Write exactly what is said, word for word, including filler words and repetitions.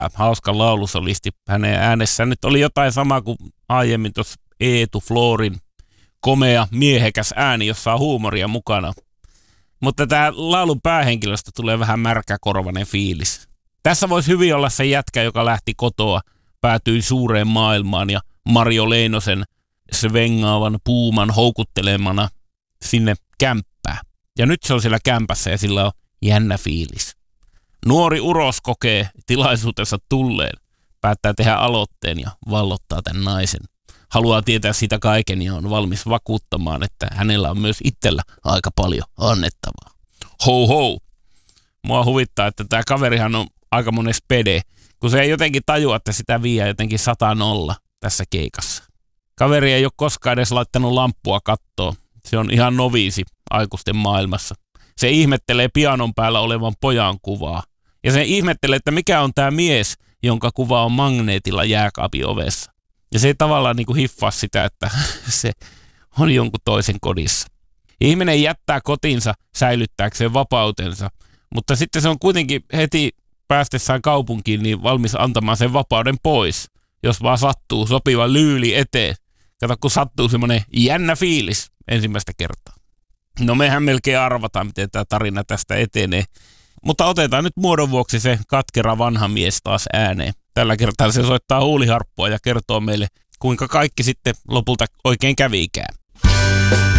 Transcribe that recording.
hauska laulusolisti. Hänen äänessään nyt oli jotain samaa kuin aiemmin tuossa Eetu Florin komea miehekäs ääni, jossa on huumoria mukana. Mutta tämä laulun päähenkilöstä tulee vähän märkäkorvainen fiilis. Tässä voisi hyvin olla se jätkä, joka lähti kotoa, päätyi suureen maailmaan ja Marjo Leinosen svengaavan puuman houkuttelemana sinne kämppään. Ja nyt se on siellä kämpässä ja sillä on jännä fiilis. Nuori uros kokee tilaisuutensa tulleen, päättää tehdä aloitteen ja vallottaa tämän naisen. Haluaa tietää sitä kaiken ja on valmis vakuuttamaan, että hänellä on myös itsellä aika paljon annettavaa. Ho ho! Mua huvittaa, että tämä kaverihan on aika monen spede, kun se ei jotenkin tajua, että sitä vie jotenkin sata nolla tässä keikassa. Kaveri ei ole koskaan edes laittanut lamppua kattoon. Se on ihan noviisi aikuisten maailmassa. Se ihmettelee pianon päällä olevan pojan kuvaa. Ja se ihmettelee, että mikä on tämä mies, jonka kuva on magneetilla jääkaapin ovessa. Ja se ei tavallaan niin kuin hiffaa sitä, että se on jonkun toisen kodissa. Ihminen jättää kotinsa säilyttääkseen vapautensa, mutta sitten se on kuitenkin heti päästessään kaupunkiin niin valmis antamaan sen vapauden pois, jos vaan sattuu sopiva lyyli eteen. Kato, kun sattuu semmoinen jännä fiilis ensimmäistä kertaa. No mehän melkein arvataan, miten tämä tarina tästä etenee. Mutta otetaan nyt muodon vuoksi se katkera vanha mies taas ääneen. Tällä kertaa se soittaa huuliharppua ja kertoo meille, kuinka kaikki sitten lopulta oikein kävikään.